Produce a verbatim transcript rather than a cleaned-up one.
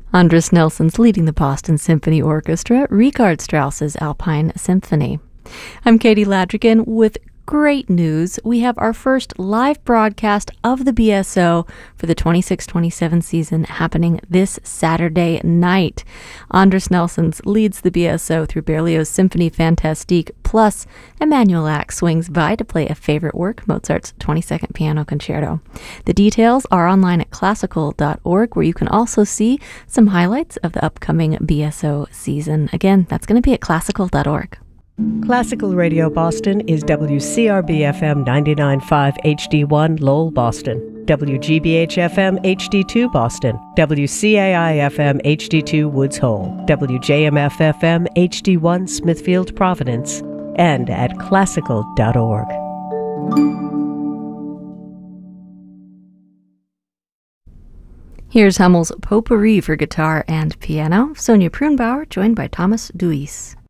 Andris Nelson's leading the Boston Symphony Orchestra, Richard Strauss's Alpine Symphony. I'm Katie Ladrigan with great news. We have our first live broadcast of the B S O for the twenty-six twenty-seven season happening this Saturday night. Andris Nelson's leads the B S O through Berlioz' Symphonie Fantastique, plus Emanuel Ax swings by to play a favorite work, Mozart's twenty-second Piano Concerto. The details are online at classical dot org, where you can also see some highlights of the upcoming B S O season. Again, that's going to be at classical dot org. Classical Radio Boston is W C R B F M ninety-nine point five H D one Lowell, Boston, W G B H F M H D two Boston, W C A I F M H D two Woods Hole, W J M F F M H D one Smithfield, Providence, and at classical dot org. Here's Hummel's Potpourri for guitar and piano. Sonia Pruhnbauer, joined by Thomas Duis.